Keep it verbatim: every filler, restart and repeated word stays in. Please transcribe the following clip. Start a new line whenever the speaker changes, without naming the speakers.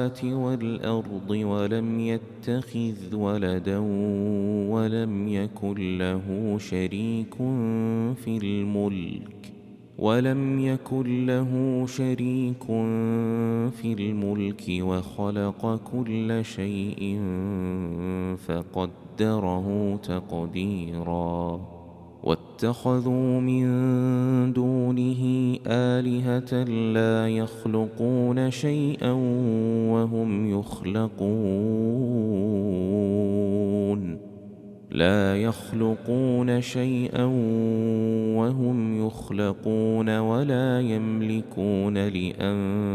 السماوات والأرض ولم يتخذ ولدا ولم يكن له شريك في الملك ولم يكن له شريك في الملك وخلق كل شيء فقدره تقديرا واتخذوا من دونه آلهة لا يخلقون شيئا وهم يخلقون لا يخلقون شيئا وهم يخلقون ولا يملكون لأنفسهم